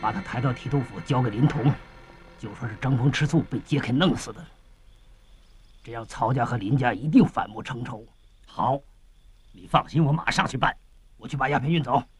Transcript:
把他抬到提督府交给林童，就说是张鹏吃醋被杰肯弄死的。这样曹家和林家一定反目成仇。 好，你放心，我马上去办。 我去把鸦片运走。